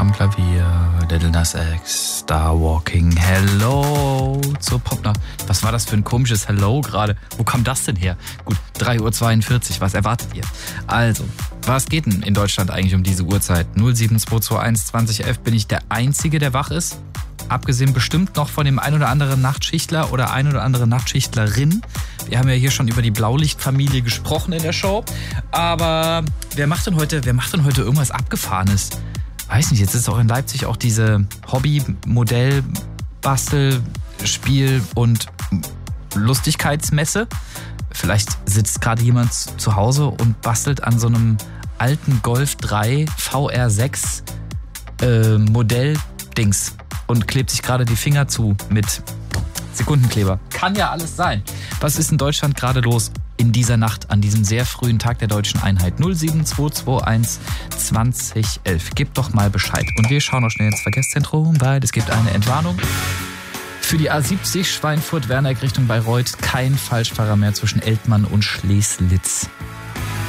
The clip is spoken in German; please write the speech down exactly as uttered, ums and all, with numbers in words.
am Klavier, Little Nas X, Star Walking, Hello zur Popnacht. Was war das für ein komisches Hello gerade? Wo kam das denn her? Gut, drei Uhr zweiundvierzig, was erwartet ihr? Also, was geht denn in Deutschland eigentlich um diese Uhrzeit? null sieben zwei zwei eins zwanzig elf, bin ich der Einzige, der wach ist? Abgesehen bestimmt noch von dem ein oder anderen Nachtschichtler oder ein oder andere Nachtschichtlerin. Wir haben ja hier schon über die Blaulichtfamilie gesprochen in der Show. Aber wer macht denn heute, wer macht denn heute irgendwas Abgefahrenes? Weiß nicht, jetzt ist auch in Leipzig auch diese Hobby-Modell, Bastel, Spiel und Lustigkeitsmesse. Vielleicht sitzt gerade jemand zu Hause und bastelt an so einem alten Golf drei V R sechs äh, Modell-Dings und klebt sich gerade die Finger zu mit Sekundenkleber. Kann ja alles sein. Was ist in Deutschland gerade los in dieser Nacht, an diesem sehr frühen Tag der deutschen Einheit? null sieben zwei zwei eins zwanzig elf. Gebt doch mal Bescheid. Und wir schauen noch schnell ins Verkehrszentrum, weil es gibt eine Entwarnung. Für die A siebzig Schweinfurt-Werneck Richtung Bayreuth kein Falschfahrer mehr zwischen Eltmann und Schleslitz.